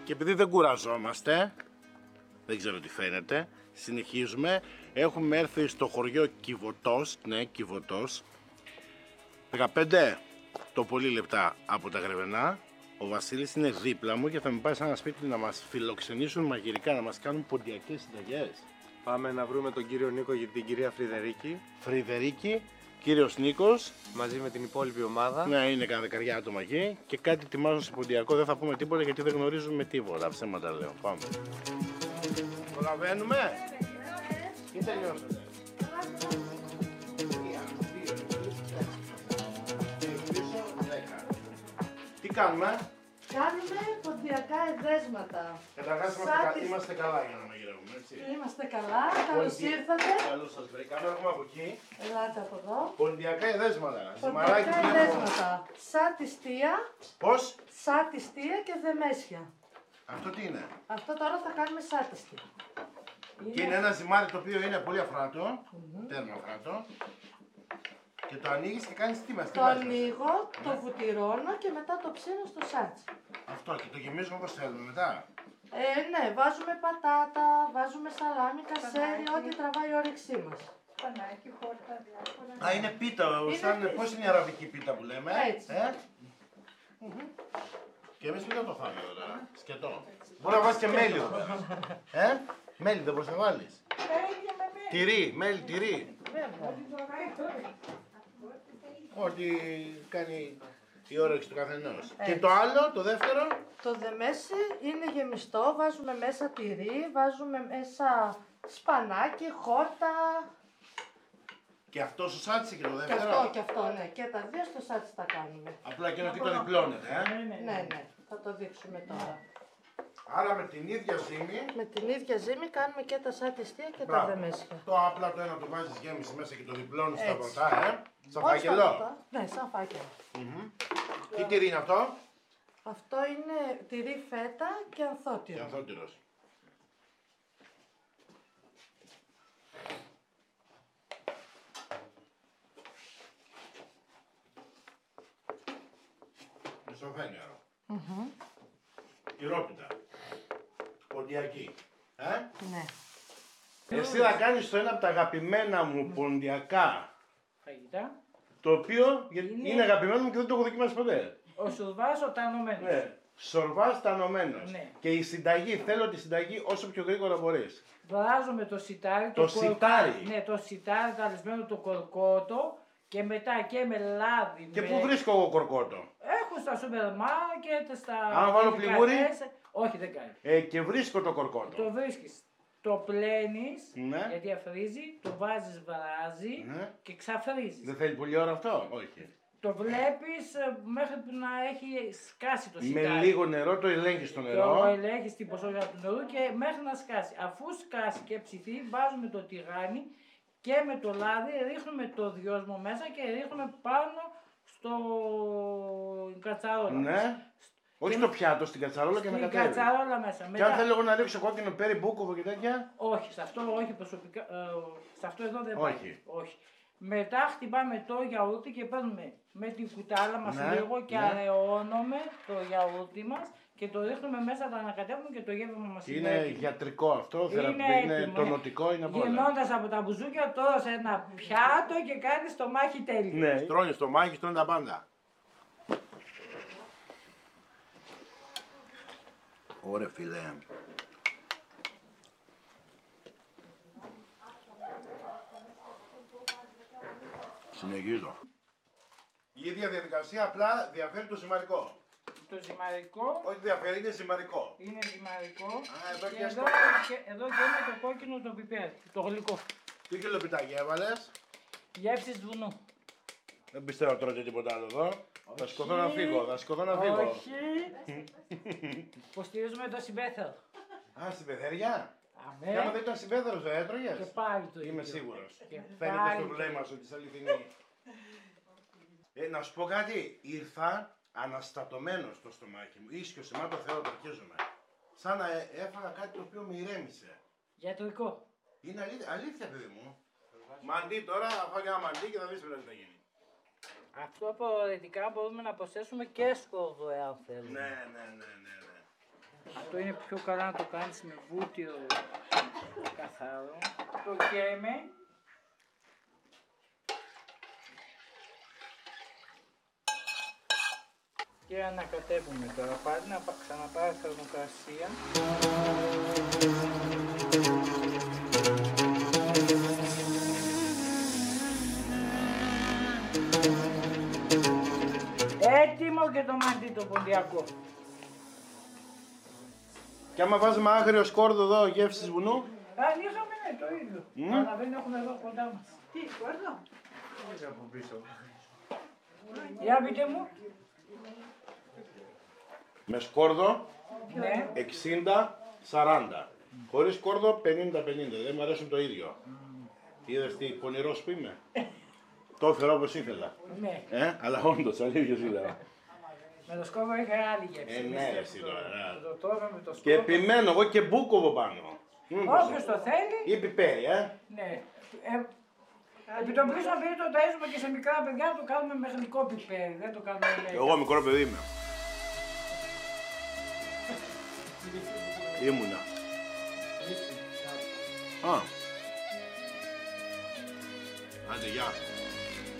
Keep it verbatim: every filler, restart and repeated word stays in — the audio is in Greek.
Και επειδή δεν κουραζόμαστε, δεν ξέρω τι φαίνεται, συνεχίζουμε. Έχουμε έρθει στο χωριό Κιβωτός, ναι, Κιβωτός, δεκαπέντε το πολύ λεπτά από τα Γρεβενά. Ο Βασίλης είναι δίπλα μου και θα με πάει σε ένα σπίτι να μας φιλοξενήσουν μαγειρικά, να μας κάνουν ποντιακές συνταγές. Πάμε να βρούμε τον κύριο Νίκο και την κυρία Φρυδερίκη. Φρυδερίκη, κύριος Νίκος. Μαζί με την υπόλοιπη ομάδα. Ναι, είναι κανένα δεκαριά άτομα εκεί και κάτι ετοιμάζουν σε ποντιακό. Δεν θα πούμε τίποτα γιατί δεν γνωρίζουμε τίποτα. Ψέματα λέω. Πάμε. Προλαβαίνουμε ή τελειώσατε? Τι κάνουμε? Κάνουμε ποντιακά εδέσματα. Καταρχάς είμαστε, Σαν κα... τις- είμαστε καλά για να μαγειρεύουμε, έτσι. Είμαστε καλά, καλώς Ποντι- ήρθατε. Καλώς σας βρήκαμε, έχουμε από εκεί. Ελάτε από εδώ. Ποντιακά εδέσματα. Ζυμαράκι Ποντιακά τι εννοώ? εδέσματα. Σαν τη στία, Πώς? σαν τη στία και δεμέσια. Αυτό τι είναι? Αυτό τώρα θα κάνουμε σαν τη στία. Και είναι ένα ζυμάρι το οποίο είναι πολύ αφράτο, τέρμα αφράτο. Και το ανοίγεις και κάνεις τι μας, τι Το βάζεις? ανοίγω, το βουτυρώνω και μετά το ψήνω στο σάτσι. Αυτό και το γεμίζουμε όπως θέλουμε μετά. Ε, ναι, βάζουμε πατάτα, βάζουμε σαλάμι, κασέρι, ό,τι τραβάει η όρεξή μας. Πανάκι, χόρτα, διάφορα. Α, είναι πίτα, σαν, πίτα. πώς είναι η αραβική πίτα που λέμε. Έτσι. Ε? Και εμείς πίτα το φάμε εδώ τώρα, σκετό. Μπορεί να βάζεις και μέλι εδώ. Ε? Μέλι δεν μπορείς να βάλεις? Τα ίδια με μένα. Τυρί, μέλι, τυρί. Βέβαια. Ό,τι κάνει η όρεξη του καθενός. Και το άλλο, το δεύτερο. Το δεμέσι είναι γεμιστό, βάζουμε μέσα τυρί, βάζουμε μέσα σπανάκι, χόρτα. Και αυτό στο σάτσι και το Και δεύτερο. αυτό και αυτό, ναι. Και τα δύο στο σάτσι τα κάνουμε. Απλά και ότι το διπλώνετε, ε. Ναι, ναι. Θα το δείξουμε τώρα. Άρα με την ίδια ζύμη. Με την ίδια ζύμη κάνουμε και τα σάτιστια και τα Μπράβο. δεμέσια. Το απλά το ένα το βάζεις γέμιση μέσα και το διπλώνεις στα Έτσι. ποτά, ε. Σαν Όχι στα φάκελο. ποτά. Ναι, σαν φάκελο. Τι τυρί είναι αυτό? Αυτό είναι τυρί φέτα και Και ανθότυρο. ανθότυρος. Μισοφένιαρο. Τυρόπιτα. Ποντιακή. Ε? Ναι. Εσύ θα κάνεις το ένα από τα αγαπημένα μου ποντιακά, Φαγητά. το οποίο γιατί Είναι- είναι αγαπημένο μου και δεν το έχω δοκιμάσει ποτέ. Ο σουρβάς ο τανωμένος. Ναι. Σορβάς τανωμένος. Ναι. Και η συνταγή, θέλω τη συνταγή όσο πιο γρήγορα μπορείς. Βράζουμε το σιτάρι. Το σιτάρι. Ναι, το σιτάρι ταλισμένο το κορκότο και μετά και με λάδι. Και με... πού βρίσκω εγώ κορκότο? Έχουν στα σούπερ μάρκετ, στα... Αν βάλω δεκατέσσερα. πλημμύρι? Όχι, δεν κάνει. Ε, και βρίσκω το κορκότο. Το βρίσκεις. Το πλένεις, Ναι. γιατί αφρίζει, το βάζεις βράζει Ναι. και ξαφρίζεις. Δεν θέλει πολλή ώρα αυτό? Όχι. Το βλέπεις ε, μέχρι που να έχει σκάσει το σιτάρι. Με λίγο νερό το ελέγχεις στο Το νερό. ελέγχεις την ποσότητα του νερού και μέχρι να σκάσει. Αφού σκάσει και ψηθεί, βάζουμε το τηγάνι και με το λάδι ρίχνουμε το δυόσμο μέσα και ρίχνουμε πάνω στο κατσαρόλα. Ναι. Όχι στο πιάτο, στην κατσαρόλα και να Στην κατέβει. κατσαρόλα μέσα. Και Μετά... αν θέλω εγώ να ρίξω κόκκινο πέρι, μπούκοβο και τέτοια. Όχι, σε αυτό όχι προσωπικά. Ε, σε αυτό εδώ δεν Όχι. πάει. Όχι. Μετά χτυπάμε το γιαούρτι και παίρνουμε με την κουτάλα μας Ναι, λίγο και ναι. αραιώνουμε το γιαούρτι μας και το ρίχνουμε μέσα, το ανακατεύουμε και το γεύμα μας Είναι έτοιμο. γιατρικό αυτό, θεραπευτικό, είναι έτοιμο, τονωτικό, είναι από όλα. Γυρνώντας από τα μπουζούκια τώρα σε ένα πιάτο και κάνεις το μάχη τέλειο. Ναι. Στρώνει στο μάχη, στρώνει τα πάντα. Ωραία φίλε. Συνεχίζω. Η ίδια διαδικασία απλά διαφέρει το σημαντικό. Το ζυμαρικό Όχι διαφέρει, είναι σημαντικό. είναι ζυμαρικό Α, εδώ και και εδώ, στο- και εδώ και είναι το κόκκινο το πιπέρι, το γλυκό. Τι κιλοπιτάκι έβαλες? Γεύσεις βουνού. Δεν πιστεύω τώρα και τίποτα άλλο εδώ. Θα σηκωθώ να φύγω, θα σηκωθώ να φύγω. Όχι. Υποστηρίζουμε το συμπέθερο. Α, στην πεθεριά. Και άμα Αμέ. δεν ήταν συμπέθερος, δεν έτρωγες? Και πάλι το ίδιο. Είμαι σίγουρος. Και Φαίνεται πάλι στο το βλέμμα ίδιο. σου ότι είσαι αληθινή. Ε, να σου πω κάτι. Ήρθα αναστατωμένος στο στομάχι μου. Ίσιο σε μάτω Θεό, το αρχίζουμε. Σαν να ε- έφαγα κάτι το οποίο με ηρέμησε. Γιατρικό. Είναι αλήθεια, αλήθεια παιδί μου. Μαντί τώρα, φάγε ένα μαντί και θα δεις τι θα γίνει. Αυτό προαιρετικά μπορούμε να προσθέσουμε και σκόρδο εάν θέλουμε. Ναι, ναι, ναι, ναι, ναι. Αυτό είναι πιο καλά να το κάνεις με βούτυρο καθαρό. Το καίμε. Και ανακατεύουμε τώρα πάλι να πα- ξαναπάρει θερμοκρασία. Έτοιμο και το μαντί το ποντιακό. Και άμα βάζουμε άγριο σκόρδο εδώ, γεύσεις βουνού. Αν είχαμε ναι, το ίδιο. Μμ. Αλλά δεν έχουμε εδώ κοντά μας. Τι, κόρδο. Για πείτε μου. Με σκόρδο Ναι. εξήντα σαράντα. Χωρίς σκόρδο πενήντα πενήντα. Δεν μου αρέσουν το ίδιο. Είδες τι πονηρός που είμαι. Το έφερα όπως ήθελα. Ναι. Ε, αλλά όντως, αλήθεια σου λέω. Με το σκόβο είχε άλλη γεύση. Ε, ναι, Πιστεύω. εσύ τώρα. Το τρώμε με το Και σκόβο. επιμένω εγώ και μπούκοβο πάνω. Όποιος το θέλει, Ή πιπέρι, ε. ναι. Ε, επί τον πλήσιο παιδί το ταΐζουμε και σε μικρά παιδιά, το κάνουμε με γλυκό πιπέρι. Δεν το κάνουμε με... Εγώ μικρό παιδί είμαι. Ήμουνα. Α. Άντε, γεια.